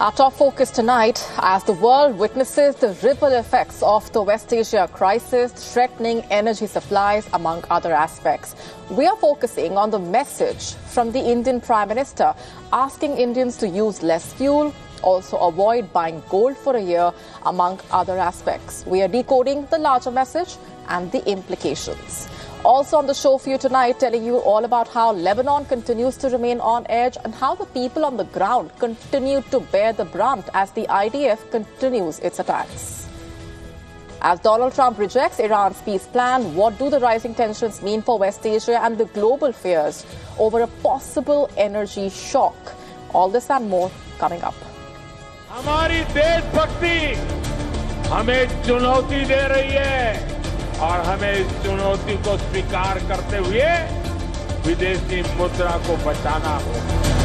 Our top focus tonight, as the world witnesses the ripple effects of the West Asia crisis, threatening energy supplies, among other aspects. We are focusing on the message from the Indian Prime Minister, asking Indians to use less fuel, also avoid buying gold for a year, among other aspects. We are decoding the larger message and the implications. Also on the show for you tonight, telling you all about how Lebanon continues to remain on edge and how the people on the ground continue to bear the brunt as the IDF continues its attacks. As Donald Trump rejects Iran's peace plan, what do the rising tensions mean for West Asia and the global fears over a possible energy shock? All this and more coming up. हमारी देशभक्ति हमें चुनौती दे रही है और हमें इस चुनौती को स्वीकार करते हुए विदेशी मुद्रा को बचाना होगा।